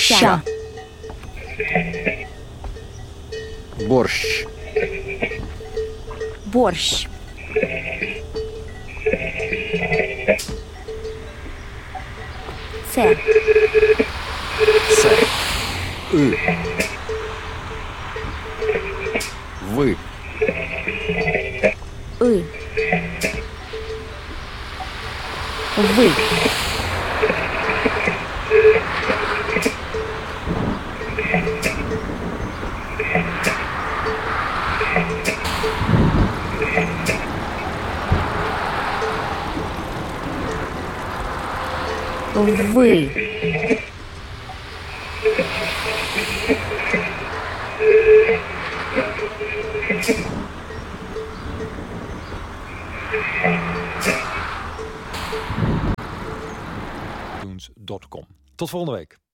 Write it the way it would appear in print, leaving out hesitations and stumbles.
ща, борщ, борщ, це, це, ви, ви, ви, ви, iTunes.com. Tot volgende week.